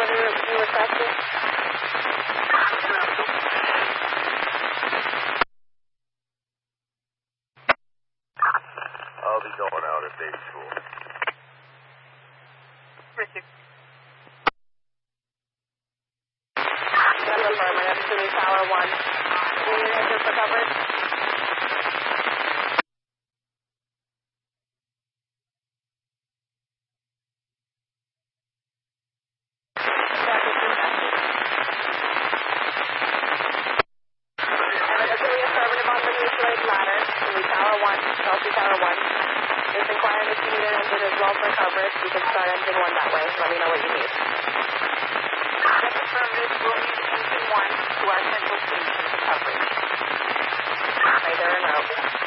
you requested? I'll be going out at day school. Richard. That's affirmative. City Tower 1. Do you need answer for coverage? Chelsea Tower 1. Just inquiring if you need an engine as well for coverage. You can start engine 1 that way. Let me know what you need. That's affirmative. We'll need engine 1 to our central station for coverage. Either or no.